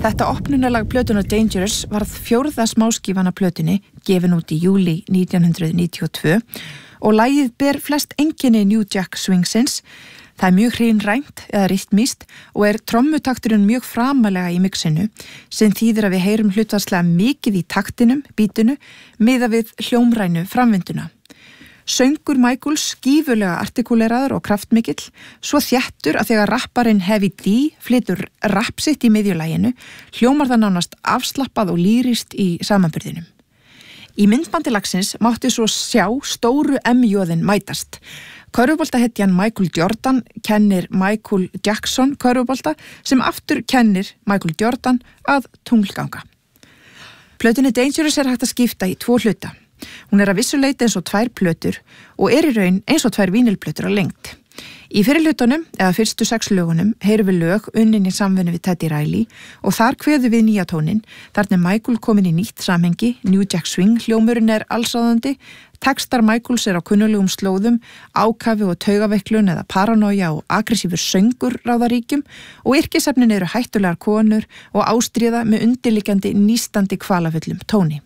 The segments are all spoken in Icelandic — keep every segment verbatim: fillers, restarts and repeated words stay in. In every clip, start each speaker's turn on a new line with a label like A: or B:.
A: Þetta opnunarlag plötunar Dangerous varð fjórða smáskífan af plötunni, gefin út í júlí nítján hundruð níutíu og tvö og lagið ber flest einkenni New Jack Swingsins. Það er mjög hreinrænt eða rytmískt og er trommutakturinn mjög framalega í mixinu sem þýðir að við heyrum hlutfallslega mikið í taktinum, bítinu, miðað við hljómrænu framvinduna. Söngur Michaels gífurlega artikuleraður og kraftmikill, svo þéttur að þegar rapparinn Heavy D flytur rapp sitt í miðjulæginu, hljómar það nánast afslappað og lýrist í samanburðinum. Í myndbandi lagsins mátti svo sjá stóru M-jóðin mætast. Körfuboltahetjan Michael Jordan kennir Michael Jackson körfubolta sem aftur kennir Michael Jordan að tunglganga. Plötunni Dangerous er hægt að skipta í tvo hluta. Hún er að vissu leyti eins og tvær plötur og er í raun eins og tvær vínilplötur að lengd. Í fyrri hlutunum, eða fyrstu sex lögunum, heyrum við lög unnin í samvinnu við Teddy Riley og þar kveðum við nýja tónin, þarna er Michael komin í nýtt samhengi, New Jack Swing, hljómurinn er allsráðandi, textar Michaels er á kunnulegum slóðum, ákafi og taugaveiklun eða paranoia og aggressífur söngur ráðaríkjum og yrkisefnin eru hættulegar konur og ástríða með undirliggjandi nístandi kvalafullum tóni.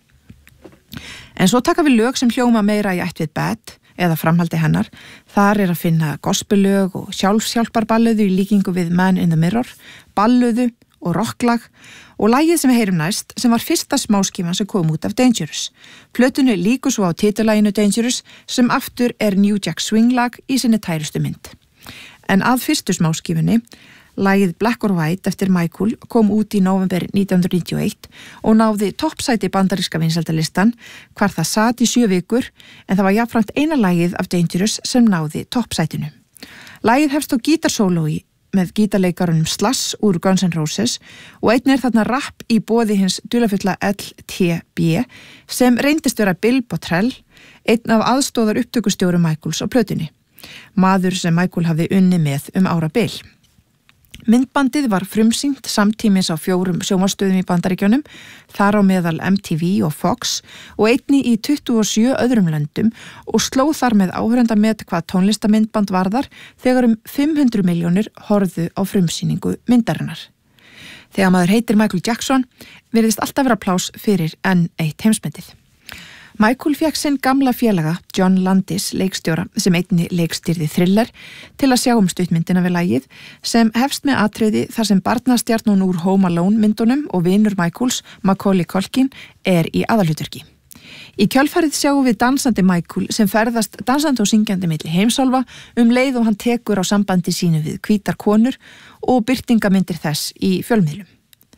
A: En svo taka við lög sem hljóma meira í ætt við Bad eða framhaldi hennar. Þar er að finna gospellög og sjálfshjálparballöðu í líkingu við Man in the Mirror, ballöðu og rocklag og lagið sem við heyrum næst sem var fyrsta smáskífan sem kom út af Dangerous. Plötunni líkur svo á titulaginu Dangerous sem aftur er New Jack Swing lag í sinni tærustu mynd. En að fyrstu smáskífunni, lagið Black or White eftir Michael kom út í nóvember nítján hundruð níutíu og eitt og náði toppsæti bandaríska vinsældalistan hvar það sat í sjö vikur en það var jafnframt eina lagið af Dangerous sem náði toppsætinu. Lagið hefst á gítarsólói með gítarleikarunum Slash úr Guns N' Roses og einn er þarna rapp í boði hins dularfulla L T B sem reyndist vera Bill Bottrell, einn af aðstóðar upptökustjóru Michaels á plötunni. Maður sem Michael hafði unnið með um árabil. Myndbandið var frumsýnt samtímis á fjórum sjónvarpsstöðum í Bandaríkjunum, þar á meðal M T V og Fox og einni í tuttugu og sjö öðrum löndum og sló þar með áhörendamet hvað tónlistamyndband varðar þegar um fimm hundruð milljónir horfðu á frumsýningu myndarinnar. Þegar maður heitir Michael Jackson virðist alltaf vera pláss fyrir enn eitt heimsmetið. Michael fékk sinn gamla félaga John Landis leikstjóra sem einni leikstýrði Thriller til að sjá um stuttmyndina við lagið sem hefst með atriði þar sem barnastjarnan úr Home Alone myndunum og vinur Michaels, Macaulay Culkin, er í aðalhlutverki. Í kjölfarið sjáum við dansandi Michael sem ferðast dansandi og syngjandi milli heimsálfa um leið og hann tekur á sambandi sínu við hvítar konur og birtingamyndir þess í fjölmiðlum.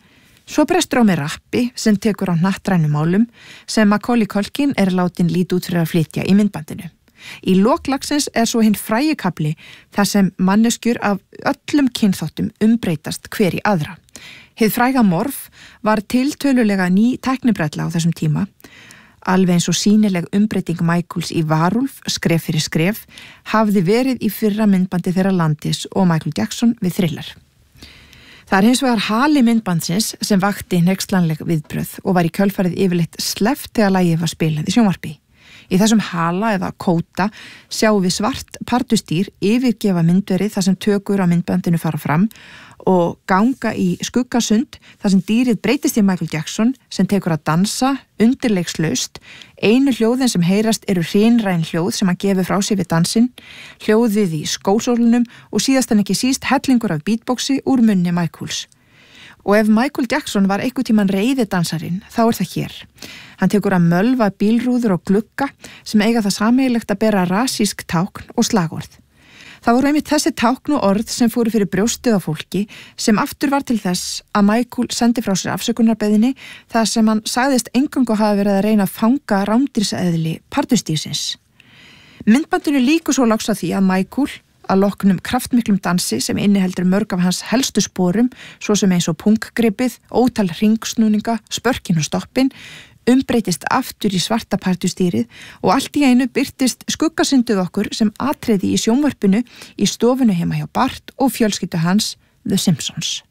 A: Svo brestur á með rappi sem tekur á hnattrænum málum sem Macaulay Culkin er látin lít út fyrir að flytja í myndbandinu. Í lok lagsins er svo hinn frægi kafli þar sem manneskjur af öllum kynþáttum umbreytast hver í aðra. Hið fræga morf var tiltölulega ný tæknibrella á þessum tíma, alveg eins og sýnileg umbreyting Michaels í varúlf, skref fyrir skref, hafði verið í fyrra myndbandi þeirra Landis og Michael Jackson við Thriller. Það er hins vegar hali myndbandsins sem vakti hneykslanleg viðbrögð og var í kjölfarið yfirleitt sleppt þegar lagið var spilað í sjónvarpi. Í þessum hala eða kóta sjáum við svart partustýr yfirgefa myndverið þar sem tökur á myndbandinu fara fram og ganga í skuggasund þar sem dýrið breytist í Michael Jackson sem tekur að dansa undirleikslaust. Einu hljóðin sem heyrast eru hreinræn hljóð sem hann gefur frá sér við dansinn, hljóðið í skósólunum og síðast en ekki síst hellingur af beatboxi úr munni Michaels. Og ef Michael Jackson var einhvern tímann reiði dansarinn, þá er það hér. Hann tekur að mölva bílrúður og glugga sem eiga það sameiginlegt að bera rasísk tákn og slagorð. Það voru einmitt þessi tákn og orð sem fóru fyrir brjóstið á fólki sem aftur var til þess að Michael sendi frá sér afsökunarbeðinni þar sem hann sagðist eingöngu hafa verið að reyna að fanga rándýrseðli partustýrsins. Myndbandinu líkur svo loks að því að Michael, að loknum kraftmiklum dansi sem inniheldur mörg af hans helstu sporum, svo sem eins og punkgripið, ótal hringsnúninga, spörkin og stoppin, umbreytist aftur í svarta partustýrið og allt í einu birtist skuggasyndið okkur sem atriði í sjónvarpinu í stofunu heima hjá Bart og fjölskyldu hans, The Simpsons.